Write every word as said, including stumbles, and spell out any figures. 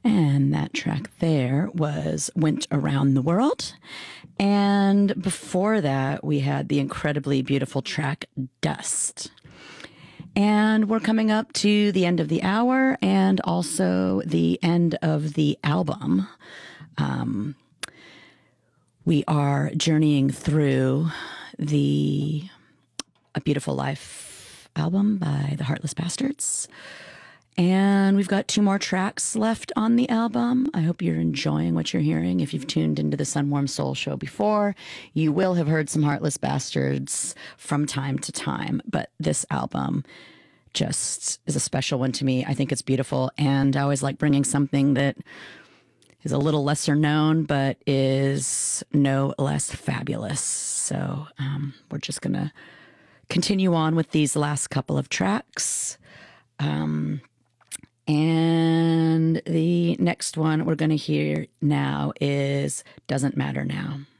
And that track there was Went Around the World. And before that, we had the incredibly beautiful track Dust. And we're coming up to the end of the hour and also the end of the album. Um, we are journeying through the A Beautiful Life album by the Heartless Bastards. And we've got two more tracks left on the album. I hope you're enjoying what you're hearing. If you've tuned into the Sunwarm Soul show before, you will have heard some Heartless Bastards from time to time. But this album just is a special one to me. I think it's beautiful. And I always like bringing something that is a little lesser known, but is no less fabulous. So um, we're just going to continue on with these last couple of tracks. Um, And the next one we're going to hear now is Doesn't Matter Now.